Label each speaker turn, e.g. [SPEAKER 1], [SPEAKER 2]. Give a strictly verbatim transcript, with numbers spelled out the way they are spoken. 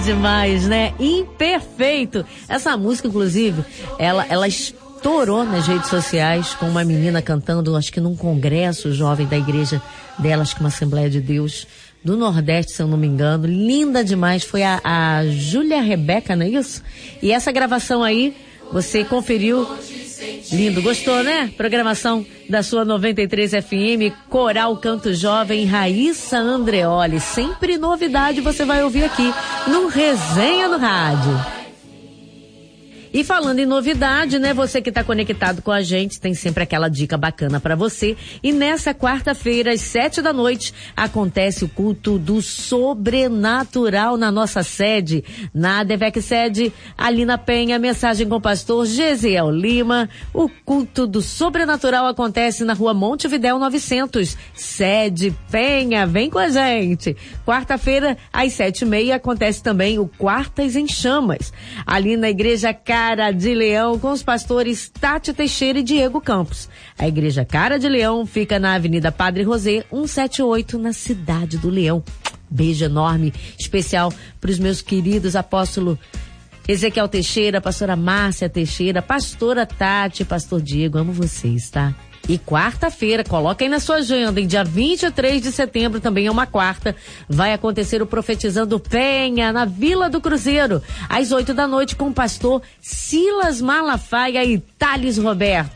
[SPEAKER 1] Demais, né? Imperfeito. Essa música, inclusive, ela, ela estourou nas redes sociais com uma menina cantando, acho que num congresso jovem da igreja dela, acho que uma Assembleia de Deus do Nordeste, se eu não me engano. Linda demais. Foi a, a Júlia Rebeca, não é isso? E essa gravação aí, você conferiu. Lindo, gostou, né? Programação da sua noventa e três F M, Coral Canto Jovem, Raíssa Andreoli. Sempre novidade você vai ouvir aqui no Resenha no Rádio. E falando em novidade, né? Você que está conectado com a gente, tem sempre aquela dica bacana para você. E nessa quarta-feira, às sete da noite, acontece o culto do sobrenatural na nossa sede, na Devec Sede, Alina Penha, mensagem com o pastor Gesiel Lima. O culto do sobrenatural acontece na rua Montevidéu novecentos, sede Penha, vem com a gente. Quarta-feira, às sete e meia, acontece também o Quartas em Chamas, ali na Igreja Cara de Leão, com os pastores Tati Teixeira e Diego Campos. A Igreja Cara de Leão fica na Avenida Padre Rosê, cento e setenta e oito, na Cidade do Leão. Beijo enorme, especial para os meus queridos apóstolos Ezequiel Teixeira, pastora Márcia Teixeira, pastora Tati, pastor Diego, amo vocês, tá? E quarta-feira, coloca aí na sua agenda, em dia vinte e três de setembro, também é uma quarta, vai acontecer o Profetizando Penha, na Vila do Cruzeiro, às oito da noite, com o pastor Silas Malafaia e Thales Roberto.